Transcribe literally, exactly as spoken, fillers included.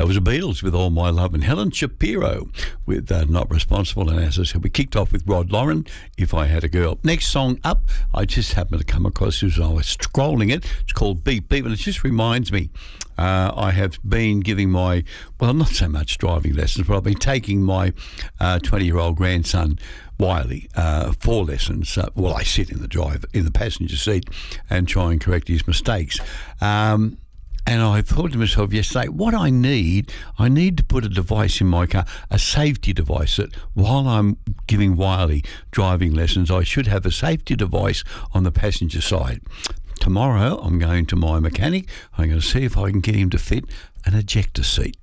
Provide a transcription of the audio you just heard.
That was the Beatles with All My Love, and Helen Shapiro with uh, Not Responsible. And as I said, we kicked off with Rod Lauren, If I Had a Girl. Next song up, I just happened to come across as I was scrolling it. It's called Beep Beep, and it just reminds me, uh, I have been giving my, well, not so much driving lessons, but I've been taking my uh, twenty-year-old grandson, Wiley, uh, four lessons. Uh, well, I sit in the drive, in the passenger seat and try and correct his mistakes. Um, And I thought to myself yesterday, what I need, I need to put a device in my car, a safety device that while I'm giving Wiley driving lessons, I should have a safety device on the passenger side. Tomorrow, I'm going to my mechanic. I'm going to see if I can get him to fit an ejector seat.